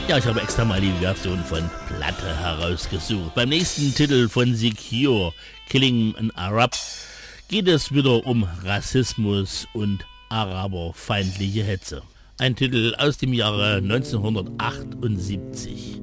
Ja, ich habe extra mal die Version von Platte herausgesucht. Beim nächsten Titel von Secure, Killing an Arab, geht es wieder um Rassismus und araberfeindliche Hetze. Ein Titel aus dem Jahre 1978.